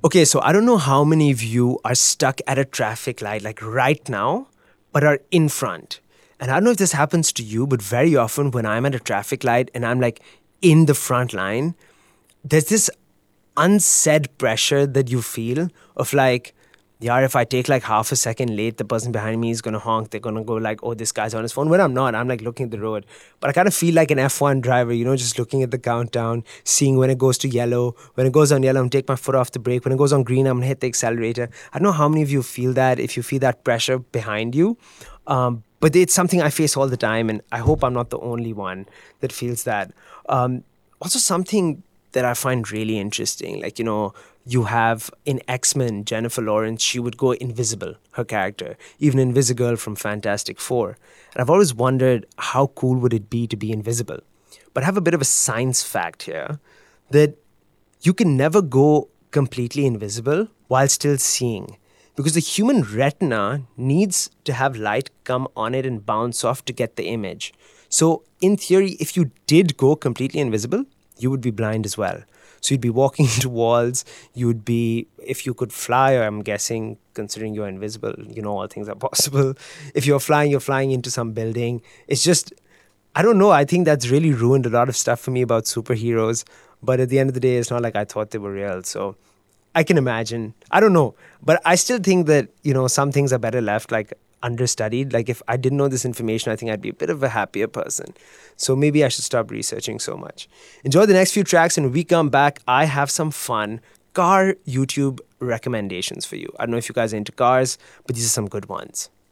Okay, so I don't know how many of you are stuck at a traffic light like right now, but are in front. And I don't know if this happens to you, but very often when I'm at a traffic light and I'm like in the front line, there's this unsaid pressure that you feel of like, yeah, if I take like half a second late, the person behind me is gonna honk. They're gonna go like, "Oh, this guy's on his phone." When I'm not, I'm like looking at the road. But I kind of feel like an F1 driver, just looking at the countdown, seeing when it goes to yellow. When it goes on yellow, I'm take my foot off the brake. When it goes on green, I'm gonna hit the accelerator. I don't know how many of you feel that. If you feel that pressure behind you, but it's something I face all the time, and I hope I'm not the only one that feels that. Also, something that I find really interesting, like, you have in X-Men, Jennifer Lawrence, she would go invisible, her character, even Invisigirl from Fantastic Four. And I've always wondered how cool would it be to be invisible? But I have a bit of a science fact here that you can never go completely invisible while still seeing because the human retina needs to have light come on it and bounce off to get the image. So, in theory, if you did go completely invisible, you would be blind as well. So, you'd be walking into walls, you would be, if you could fly, or I'm guessing, considering you're invisible, all things are possible. If you're flying into some building. It's just, I don't know. I think that's really ruined a lot of stuff for me about superheroes. But at the end of the day, it's not like I thought they were real. So I can imagine. I don't know. But I still think that, some things are better left like understudied. Like if I didn't know this information, I think I'd be a bit of a happier person. So maybe I should stop researching so much. Enjoy the next few tracks. And when we come back, I have some fun car YouTube recommendations for you. I don't know if you guys are into cars, but these are some good ones.